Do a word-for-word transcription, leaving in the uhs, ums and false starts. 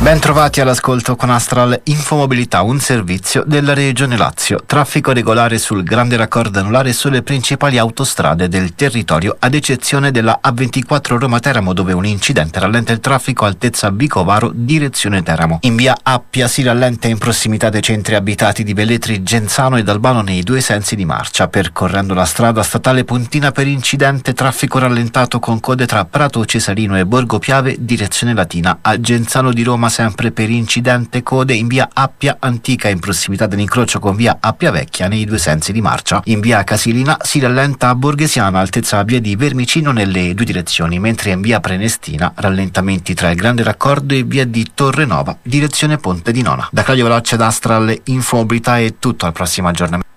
Ben trovati all'ascolto con Astral Infomobilità, un servizio della Regione Lazio. Traffico regolare sul grande raccordo anulare sulle principali autostrade del territorio, ad eccezione della A ventiquattro Roma-Teramo, dove un incidente rallenta il traffico altezza Vicovaro, direzione Teramo. In via Appia si rallenta in prossimità dei centri abitati di Velletri, Genzano ed Albano nei due sensi di marcia. Percorrendo la strada statale Pontina per incidente, traffico rallentato con code tra Prato Cesarino e Borgo Piave, direzione Latina. A Genzano di Roma sempre per incidente, code in via Appia Antica in prossimità dell'incrocio con via Appia Vecchia nei due sensi di marcia. In via Casilina si rallenta a Borghesiana altezza via di Vermicino nelle due direzioni, mentre in via Prenestina rallentamenti tra il grande raccordo e via di Torrenova direzione Ponte di Nona. Da Claudio Veloce ad Astral Infomobilità è tutto, al prossimo aggiornamento.